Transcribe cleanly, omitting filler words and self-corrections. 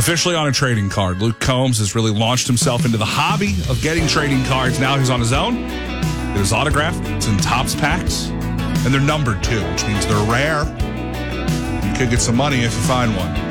Officially on a trading card. Luke Combs has really launched himself into the hobby of getting trading cards. Now he's on his own. It is autographed. It's in Topps packs. And they're numbered too, which means they're rare. You could get some money if you find one.